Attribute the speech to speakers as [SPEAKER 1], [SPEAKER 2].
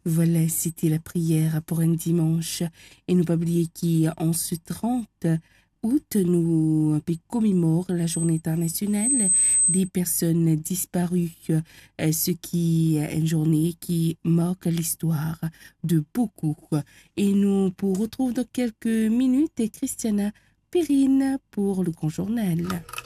[SPEAKER 1] Voilà, c'était la prière pour un dimanche. Et ne pas oublier qu'en ce 30 août, nous commémorons la journée internationale des personnes disparues, ce qui est une journée qui marque l'histoire de beaucoup. Et nous pour retrouver dans quelques minutes Christiana Perrine pour le grand journal.